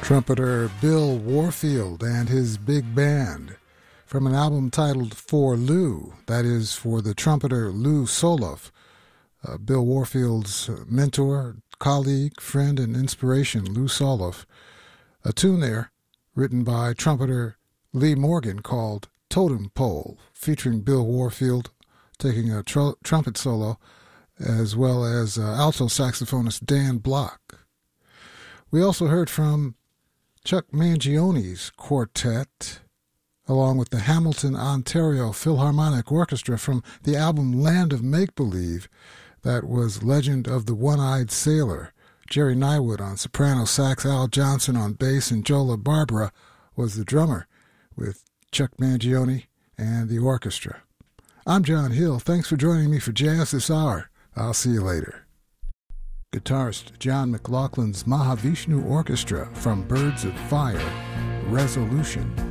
Trumpeter Bill Warfield and his big band from an album titled For Lou, that is for the trumpeter Lou Soloff, Bill Warfield's mentor, colleague, friend, and inspiration, Lou Soloff. A tune there written by trumpeter Lee Morgan called Totem Pole, featuring Bill Warfield taking a trumpet solo, as well as alto saxophonist Dan Block. We also heard from Chuck Mangione's quartet, along with the Hamilton, Ontario Philharmonic Orchestra from the album Land of Make-Believe. That was Legend of the One-Eyed Sailor. Jerry Nywood on soprano sax, Al Johnson on bass, and Joe LaBarbera was the drummer with Chuck Mangione and the orchestra. I'm John Hill. Thanks for joining me for Jazz this hour. I'll see you later. Guitarist John McLaughlin's Mahavishnu Orchestra from Birds of Fire, Resolution.